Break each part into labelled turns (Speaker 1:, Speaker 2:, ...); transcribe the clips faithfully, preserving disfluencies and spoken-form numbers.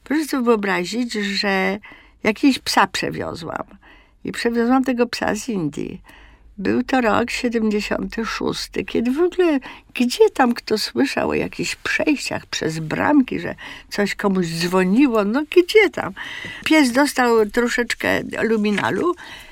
Speaker 1: Proszę sobie wyobrazić, że jakiś psa przewiozłam. I przewiozłam tego psa z Indii. Był to rok siedemdziesiąty szósty, kiedy w ogóle gdzie tam kto słyszał o jakichś przejściach przez bramki, że coś komuś dzwoniło, no gdzie tam. Pies dostał troszeczkę luminalu,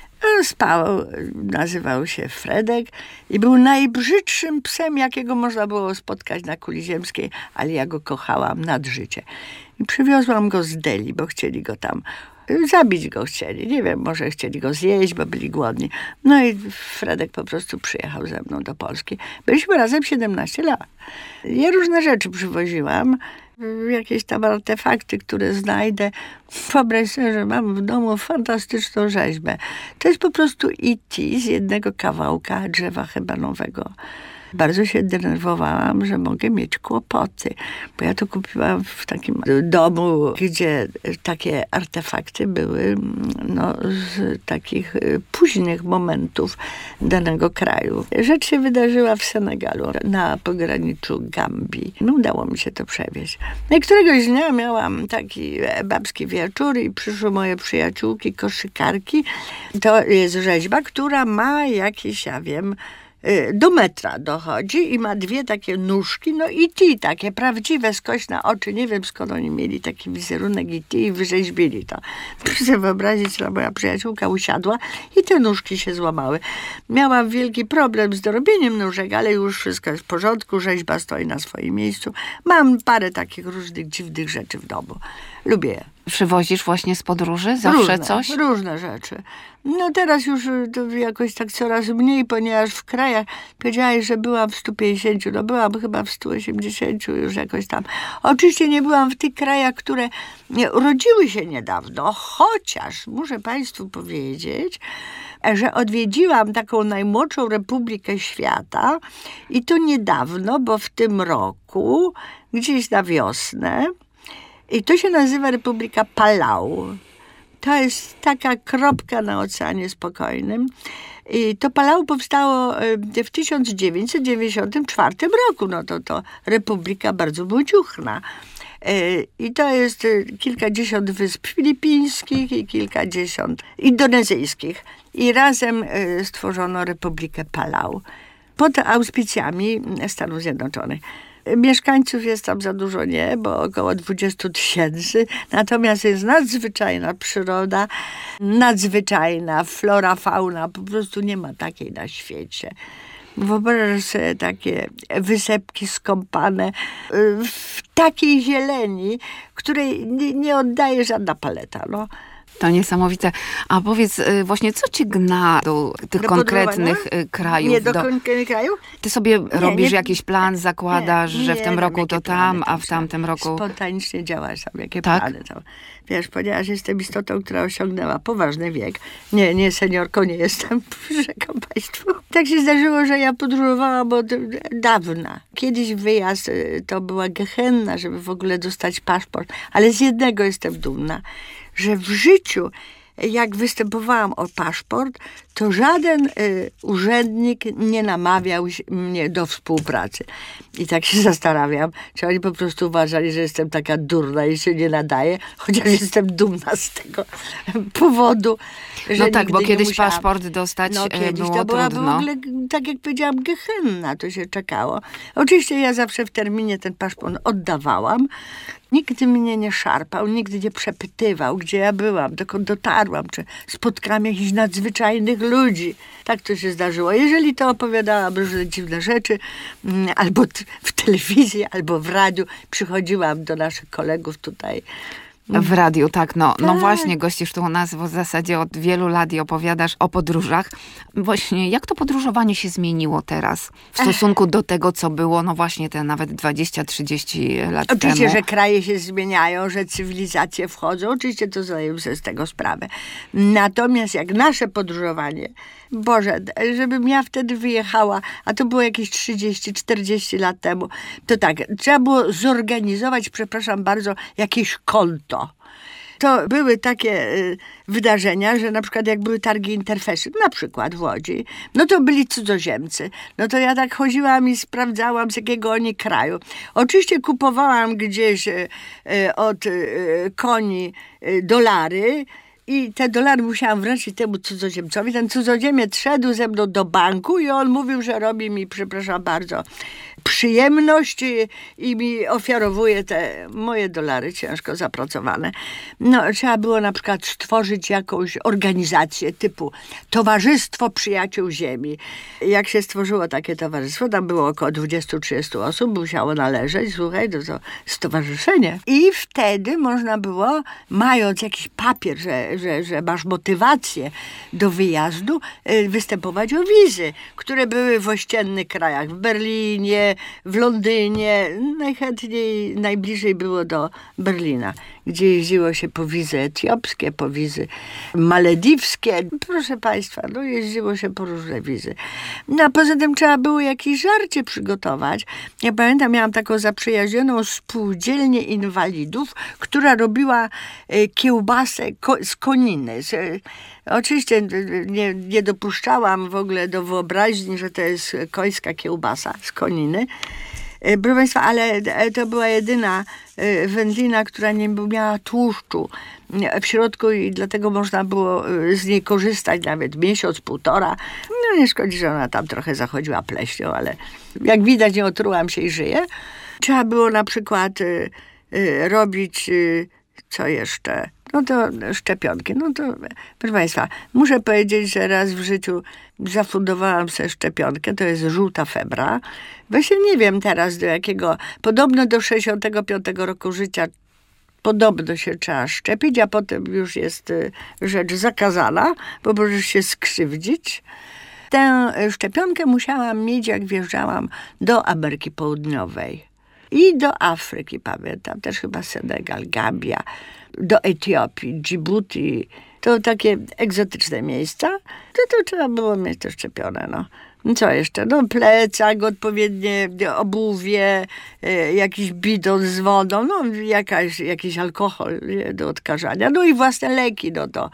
Speaker 1: spał, nazywał się Fredek i był najbrzydszym psem, jakiego można było spotkać na kuli ziemskiej, ale ja go kochałam nad życie. I przywiozłam go z Delhi, bo chcieli go tam zabić go chcieli. Nie wiem, może chcieli go zjeść, bo byli głodni. No i Fredek po prostu przyjechał ze mną do Polski. Byliśmy razem siedemnaście lat. Ja różne rzeczy przywoziłam. Jakieś tam artefakty, które znajdę. Wyobraź sobie, że mam w domu fantastyczną rzeźbę. To jest po prostu E T z jednego kawałka drzewa hebanowego. Bardzo się denerwowałam, że mogę mieć kłopoty, bo ja to kupiłam w takim domu, gdzie takie artefakty były no, z takich późnych momentów danego kraju. Rzecz się wydarzyła w Senegalu, na pograniczu Gambii. No, udało mi się to przewieźć. No i któregoś dnia miałam taki babski wieczór i przyszły moje przyjaciółki, koszykarki. To jest rzeźba, która ma jakieś, ja wiem, do metra dochodzi i ma dwie takie nóżki, no i ti, takie prawdziwe, skośne oczy. Nie wiem, skąd oni mieli taki wizerunek i ti i wyrzeźbili to. Proszę sobie wyobrazić, że moja przyjaciółka usiadła i te nóżki się złamały. Miałam wielki problem z dorobieniem nóżek, ale już wszystko jest w porządku, rzeźba stoi na swoim miejscu. Mam parę takich różnych dziwnych rzeczy w domu. Lubię je.
Speaker 2: Przywozisz właśnie z podróży zawsze
Speaker 1: różne,
Speaker 2: coś?
Speaker 1: Różne rzeczy. No teraz już to jakoś tak coraz mniej, ponieważ w krajach, powiedziałaś, że byłam w stu pięćdziesięciu, no byłam chyba w stu osiemdziesięciu już jakoś tam. Oczywiście nie byłam w tych krajach, które nie, urodziły się niedawno, chociaż muszę Państwu powiedzieć, że odwiedziłam taką najmłodszą republikę świata i to niedawno, bo w tym roku, gdzieś na wiosnę, i to się nazywa Republika Palau. To jest taka kropka na Oceanie Spokojnym. I to Palau powstało w tysiąc dziewięćset dziewięćdziesiątym czwartym roku. No to to republika bardzo młodziuchna. I to jest kilkadziesiąt wysp filipińskich i kilkadziesiąt indonezyjskich. I razem stworzono Republikę Palau pod auspicjami Stanów Zjednoczonych. Mieszkańców jest tam za dużo nie, bo około dwadzieścia tysięcy. Natomiast jest nadzwyczajna przyroda, nadzwyczajna flora, fauna. Po prostu nie ma takiej na świecie. Wyobraź sobie takie wysepki skąpane w takiej zieleni, której nie, nie oddaje żadna paleta. No.
Speaker 2: To niesamowite. A powiedz właśnie, co cię gna do tych
Speaker 1: do
Speaker 2: konkretnych krajów?
Speaker 1: Nie do, do konkretnych krajów?
Speaker 2: Ty sobie
Speaker 1: nie,
Speaker 2: robisz
Speaker 1: nie,
Speaker 2: jakiś plan, zakładasz,
Speaker 1: nie, nie,
Speaker 2: że w tym
Speaker 1: nie
Speaker 2: roku
Speaker 1: wiem,
Speaker 2: to tam, a w tamtym
Speaker 1: są.
Speaker 2: roku...
Speaker 1: Spontanicznie działasz tam, jakie
Speaker 2: tak?
Speaker 1: plany tam. Wiesz, ponieważ jestem istotą, która osiągnęła poważny wiek. Nie, nie seniorką nie jestem, przyrzekam Państwu. Tak się zdarzyło, że ja podróżowałam od dawna. Kiedyś wyjazd to była gehenna, żeby w ogóle dostać paszport. Ale z jednego jestem dumna, że w życiu, jak występowałam o paszport, to żaden y, urzędnik nie namawiał mnie do współpracy. I tak się zastanawiam, czy oni po prostu uważali, że jestem taka durna i się nie nadaje, chociaż jestem dumna z tego powodu, że
Speaker 2: no tak, bo kiedyś
Speaker 1: musiałam.
Speaker 2: Paszport dostać
Speaker 1: no, kiedyś
Speaker 2: było
Speaker 1: to była
Speaker 2: trudno.
Speaker 1: w ogóle, tak jak powiedziałam, gehenna, to się czekało. Oczywiście ja zawsze w terminie ten paszport oddawałam. Nigdy mnie nie szarpał, nigdy nie przepytywał, gdzie ja byłam, dokąd dotarłam, czy spotkałam jakichś nadzwyczajnych ludzi. Tak to się zdarzyło. Jeżeli to opowiadałam różne dziwne rzeczy, albo w telewizji, albo w radiu, przychodziłam do naszych kolegów tutaj.
Speaker 2: W radiu, tak. No,
Speaker 1: tak.
Speaker 2: no właśnie, gościsz tu u nas w zasadzie od wielu lat i opowiadasz o podróżach. Właśnie, jak to podróżowanie się zmieniło teraz w stosunku Ech. do tego, co było, no właśnie te nawet dwadzieścia trzydzieści lat
Speaker 1: Oczywiście,
Speaker 2: temu?
Speaker 1: Oczywiście, że kraje się zmieniają, że cywilizacje wchodzą. Oczywiście to zdaję sobie z tego sprawę. Natomiast jak nasze podróżowanie, Boże, żebym ja wtedy wyjechała, a to było jakieś trzydzieści czterdzieści lat temu, to tak, trzeba było zorganizować, przepraszam bardzo, jakieś konto. To były takie y, wydarzenia, że na przykład jak były targi Interfeszy, na przykład w Łodzi, no to byli cudzoziemcy. No to ja tak chodziłam i sprawdzałam, z jakiego oni kraju. Oczywiście kupowałam gdzieś y, y, od y, koni y, dolary, i te dolary musiałam wręczyć temu cudzoziemcowi. Ten cudzoziemiec szedł ze mną do banku i on mówił, że robi mi, przepraszam bardzo, przyjemność i, i mi ofiarowuje te moje dolary ciężko zapracowane. No, trzeba było na przykład stworzyć jakąś organizację typu Towarzystwo Przyjaciół Ziemi. Jak się stworzyło takie towarzystwo, tam było około dwadzieścia trzydzieści osób, musiało należeć, słuchaj, to, to stowarzyszenie. I wtedy można było, mając jakiś papier, że, że, że masz motywację do wyjazdu, występować o wizy, które były w ościennych krajach, w Berlinie, w Londynie, najchętniej, najbliżej było do Berlina, gdzie jeździło się po wizy etiopskie, po wizy malediwskie. Proszę Państwa, no jeździło się po różne wizy. No a poza tym trzeba było jakieś żarcie przygotować. Ja pamiętam, miałam taką zaprzyjaźnioną spółdzielnię inwalidów, która robiła kiełbasę z koniny. Oczywiście nie, nie dopuszczałam w ogóle do wyobraźni, że to jest końska kiełbasa z koniny. Proszę Państwa, ale to była jedyna wędlina, która nie miała tłuszczu w środku i dlatego można było z niej korzystać nawet miesiąc, półtora. No nie szkodzi, że ona tam trochę zachodziła pleśnią, ale jak widać nie otrułam się i żyję. Trzeba było na przykład robić, co jeszcze? No to szczepionki. No to, proszę Państwa, muszę powiedzieć, że raz w życiu zafundowałam sobie szczepionkę, to jest żółta febra. Właśnie nie wiem teraz do jakiego, podobno do sześćdziesiątego piątego roku życia podobno się trzeba szczepić, a potem już jest rzecz zakazana, bo możesz się skrzywdzić. Tę szczepionkę musiałam mieć, jak wjeżdżałam do Ameryki Południowej i do Afryki, pamiętam, też chyba Senegal, Gambia, do Etiopii, Dżibuti. To takie egzotyczne miejsca. To, to trzeba było mieć to szczepione, no. Co jeszcze? No plecak, odpowiednie obuwie, jakiś bidon z wodą, no jakaś, jakiś alkohol do odkażania, no i własne leki, no to.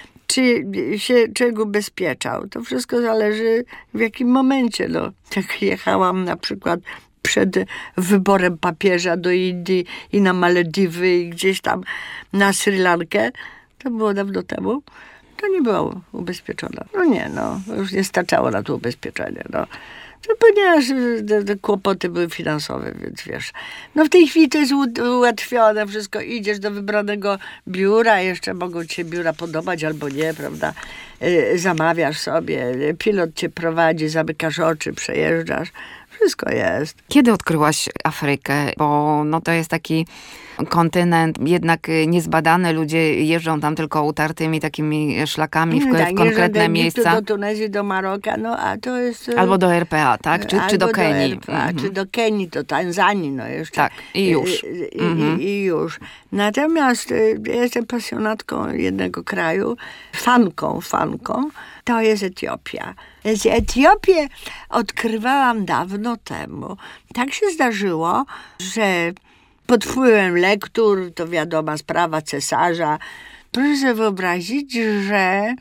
Speaker 1: Czy się człowiek ubezpieczał? To wszystko zależy w jakim momencie, no. Jak jechałam na przykład przed wyborem papieża do Indii i na Malediwy i gdzieś tam na Sri Lankę, to było dawno temu, to nie była ubezpieczona. No nie, no, już nie starczało na to ubezpieczenie, no. To ponieważ te, te kłopoty były finansowe, więc wiesz. No w tej chwili to jest ułatwione, wszystko, idziesz do wybranego biura, jeszcze mogą ci się biura podobać albo nie, prawda? Yy, zamawiasz sobie, pilot cię prowadzi, zamykasz oczy, przejeżdżasz. Wszystko jest.
Speaker 2: Kiedy odkryłaś Afrykę? Bo no to jest taki kontynent jednak niezbadany. Ludzie jeżdżą tam tylko utartymi takimi szlakami w,
Speaker 1: tak,
Speaker 2: w konkretne
Speaker 1: do
Speaker 2: miejsca.
Speaker 1: Do Tunezji, do Maroka, no a to jest...
Speaker 2: Albo do R P A, tak? Czy, czy do Kenii.
Speaker 1: Do R P A,
Speaker 2: mhm.
Speaker 1: Czy do Kenii, do Tanzanii, no jeszcze.
Speaker 2: Tak, i już.
Speaker 1: I,
Speaker 2: mhm.
Speaker 1: i, i już. Natomiast ja jestem pasjonatką jednego kraju, fanką, fanką, to jest Etiopia. Etiopię odkrywałam dawno temu. Tak się zdarzyło, że pod wpływem lektur, to wiadoma sprawa cesarza, proszę sobie wyobrazić, że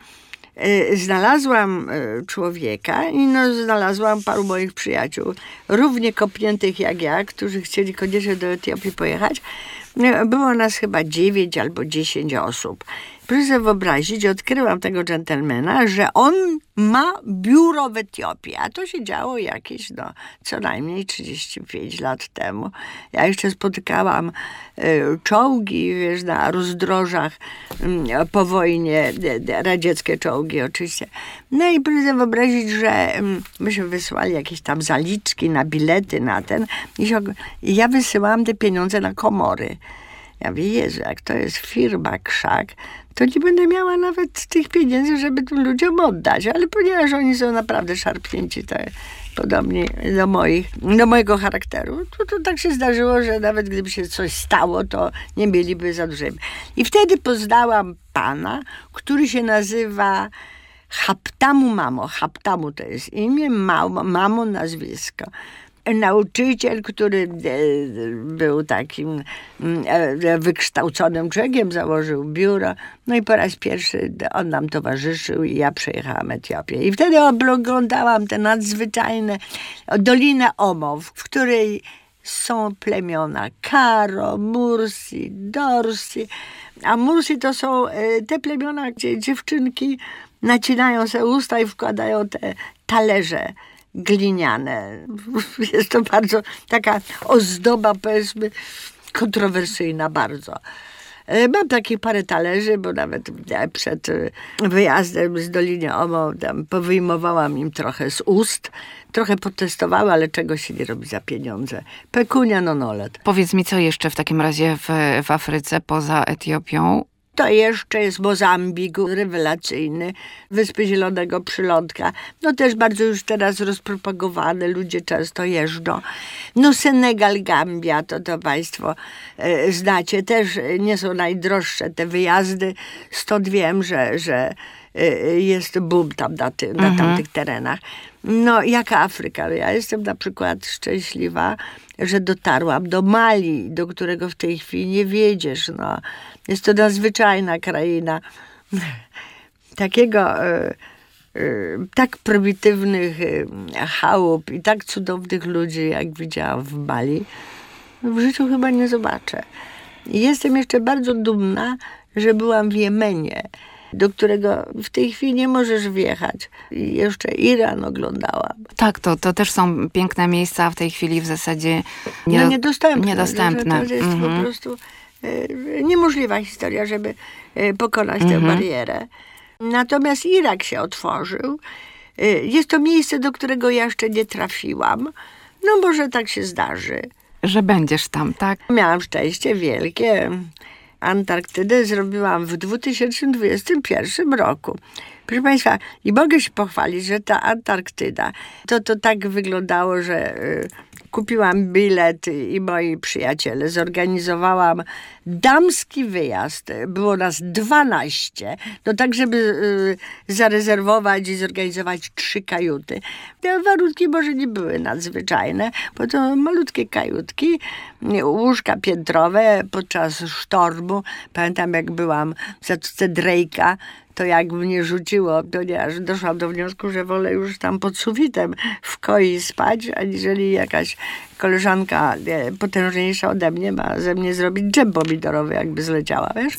Speaker 1: y, znalazłam y, człowieka i no, znalazłam paru moich przyjaciół, równie kopniętych jak ja, którzy chcieli koniecznie do Etiopii pojechać. Było nas chyba dziewięć albo dziesięć osób. Proszę sobie wyobrazić, odkryłam tego dżentelmena, że on ma biuro w Etiopii, a to się działo jakieś, no, co najmniej trzydzieści pięć lat temu. Ja jeszcze spotykałam y, czołgi, wiesz, na rozdrożach y, po wojnie, y, radzieckie czołgi oczywiście. No i proszę sobie wyobrazić, że y, myśmy wysłali jakieś tam zaliczki na bilety, na ten. I się, ja wysyłałam te pieniądze na Komory. Ja mówię, Jezu, jak to jest firma Krzak, to nie będę miała nawet tych pieniędzy, żeby tym ludziom oddać. Ale ponieważ oni są naprawdę szarpnięci, to podobnie do, moich, do mojego charakteru, to, to tak się zdarzyło, że nawet gdyby się coś stało, to nie mieliby za dużo. I wtedy poznałam pana, który się nazywa Haptamu Mamo. Haptamu to jest imię, Mamo, mamo nazwisko. nauczyciel, który był takim wykształconym człowiekiem, założył biuro. No i po raz pierwszy on nam towarzyszył i ja przejechałam Etiopię. I wtedy oglądałam te nadzwyczajne Dolinę Omo, w której są plemiona Karo, Mursi, Dorsi. A Mursi to są te plemiona, gdzie dziewczynki nacinają sobie usta i wkładają te talerze gliniane. Jest to bardzo taka ozdoba, powiedzmy, kontrowersyjna bardzo. Mam takie parę talerzy, bo nawet przed wyjazdem z Doliny Omo tam powyjmowałam im trochę z ust. Trochę potestowała, ale czego się nie robi za pieniądze. Pekunia non olet.
Speaker 2: Powiedz mi, co jeszcze w takim razie w, w Afryce poza Etiopią?
Speaker 1: To jeszcze jest Mozambik, rewelacyjny, Wyspy Zielonego Przylądka. No też bardzo już teraz rozpropagowane, ludzie często jeżdżą. No Senegal, Gambia, to to państwo e, znacie. Też nie są najdroższe te wyjazdy, stąd wiem, że, że e, jest boom tam na, ty, na mhm. tamtych terenach. No jaka Afryka? Ja jestem na przykład szczęśliwa, że dotarłam do Mali, do którego w tej chwili nie wiedziesz. No. Jest to nadzwyczajna kraina. Takiego, e, e, tak prymitywnych e, chałup i tak cudownych ludzi, jak widziałam w Mali, w życiu chyba nie zobaczę. I jestem jeszcze bardzo dumna, że byłam w Jemenie, do którego w tej chwili nie możesz wjechać. I jeszcze Iran oglądałam.
Speaker 2: Tak, to, to też są piękne miejsca w tej chwili w zasadzie nie,
Speaker 1: no, niedostępne.
Speaker 2: niedostępne.
Speaker 1: To jest mm-hmm. po prostu e, niemożliwa historia, żeby e, pokonać
Speaker 2: mm-hmm.
Speaker 1: tę barierę. Natomiast Irak się otworzył. E, jest to miejsce, do którego ja jeszcze nie trafiłam. No może tak się zdarzy.
Speaker 2: Że będziesz tam, tak?
Speaker 1: Miałam szczęście wielkie. Antarktydę zrobiłam w dwa tysiące dwudziestym pierwszym roku. Proszę Państwa, i mogę się pochwalić, że ta Antarktyda, to to tak wyglądało, że y, kupiłam bilet i moi przyjaciele zorganizowałam damski wyjazd. Było nas dwanaście. No tak, żeby y, zarezerwować i zorganizować trzy kajuty. Te warunki może nie były nadzwyczajne, bo to malutkie kajutki, łóżka piętrowe podczas sztormu. Pamiętam, jak byłam w Zatoce Drake'a, to jak mnie rzuciło, ponieważ doszłam do wniosku, że wolę już tam pod sufitem w koi spać, aniżeli jakaś koleżanka nie, potężniejsza ode mnie ma ze mnie zrobić dżem pomidorowy, jakby zleciała, wiesz.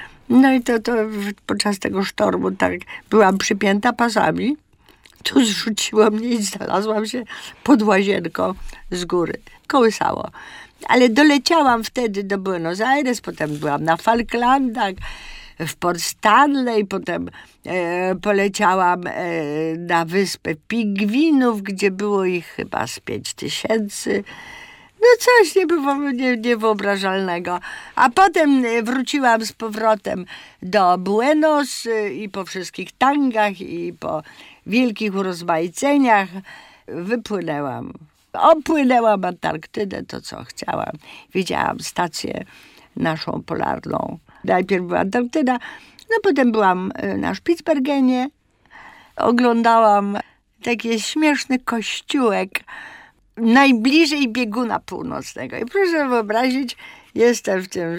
Speaker 1: No i to, to podczas tego sztormu tak byłam przypięta pasami. Tu zrzuciło mnie i znalazłam się pod łazienką z góry. Kołysało. Ale doleciałam wtedy do Buenos Aires, potem byłam na Falklandach, w Port Stanley, potem e, poleciałam e, na wyspę Pingwinów, gdzie było ich chyba z pięć tysięcy. No coś nie, nie, niewyobrażalnego. A potem wróciłam z powrotem do Buenos i po wszystkich tangach i po wielkich urozmaiceniach wypłynęłam. Opłynęłam Antarktydę, to co chciałam. Widziałam stację naszą polarną. Najpierw była Antarktyda, no potem byłam na Spitsbergenie. Oglądałam taki śmieszny kościółek najbliżej bieguna północnego. I proszę wyobrazić, jestem w tym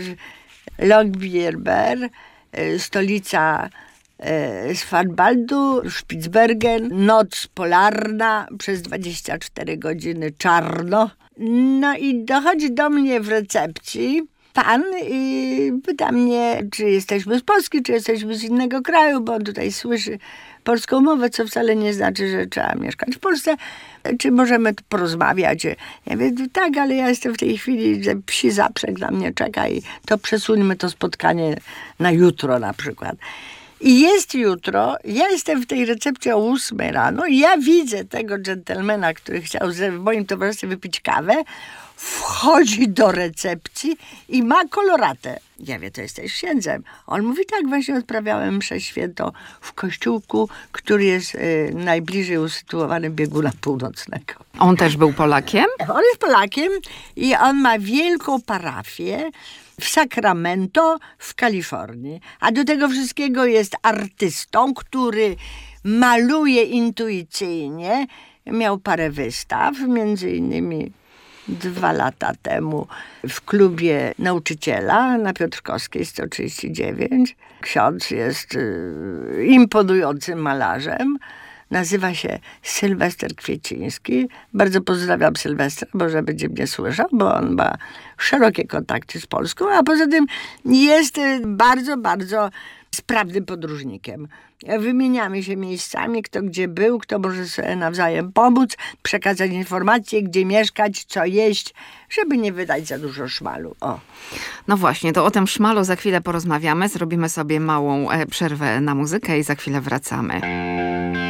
Speaker 1: Longyearbyen, stolica Svalbaldu, Spitsbergen, noc polarna, przez dwadzieścia cztery godziny czarno. No i dochodzi do mnie w recepcji pan i pyta mnie, czy jesteśmy z Polski, czy jesteśmy z innego kraju, bo on tutaj słyszy polską mowę, co wcale nie znaczy, że trzeba mieszkać w Polsce. Czy możemy tu porozmawiać? Ja mówię, tak, ale ja jestem w tej chwili, że psi zaprzęg na mnie czeka i to przesuńmy to spotkanie na jutro na przykład. I jest jutro, ja jestem w tej recepcji o ósmej rano i ja widzę tego dżentelmena, który chciał w moim towarzystwie wypić kawę, wchodzi do recepcji i ma koloratę. Ja wie, to jesteś księdzem. On mówi, tak, właśnie odprawiałem mszę świętą w kościółku, który jest y, najbliżej usytuowany bieguna północnego.
Speaker 2: On też był Polakiem?
Speaker 1: On jest Polakiem i on ma wielką parafię w Sacramento w Kalifornii. A do tego wszystkiego jest artystą, który maluje intuicyjnie, Miał parę wystaw, między innymi dwa lata temu w klubie nauczyciela na Piotrkowskiej sto trzydzieści dziewięć. Ksiądz jest y, imponującym malarzem. Nazywa się Sylwester Kwieciński. Bardzo pozdrawiam Sylwestra, może będzie mnie słyszał, bo on ma szerokie kontakty z Polską, a poza tym jest bardzo, bardzo sprawnym podróżnikiem. Wymieniamy się miejscami, kto gdzie był, kto może sobie nawzajem pomóc, przekazać informacje, gdzie mieszkać, co jeść, żeby nie wydać za dużo szmalu. O.
Speaker 2: No właśnie, to o tym szmalu za chwilę porozmawiamy. Zrobimy sobie małą przerwę na muzykę i za chwilę wracamy.